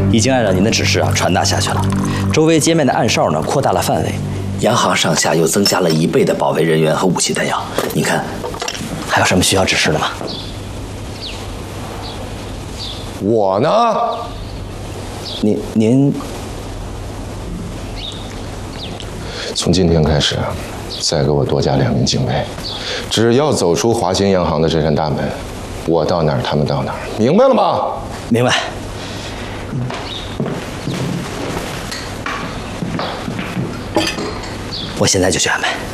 已经按照您的指示传达下去了。周围街面的暗哨呢扩大了范围，洋行上下又增加了1倍的保卫人员和武器弹药。您看，还有什么需要指示的吗？ 我呢？ 您从今天开始，再给我多加2名警卫。只要走出华兴洋行的这扇大门，我到哪儿，他们到哪儿，明白了吗？ 明白。我现在就去安排。